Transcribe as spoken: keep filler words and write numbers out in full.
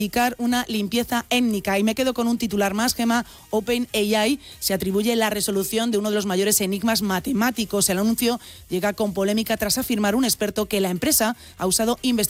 una limpieza étnica. Y me quedo con un titular más, Gemma. OpenAI se atribuye la resolución de uno de los mayores enigmas matemáticos. El anuncio llega con polémica tras afirmar un experto que la empresa ha usado investigaciones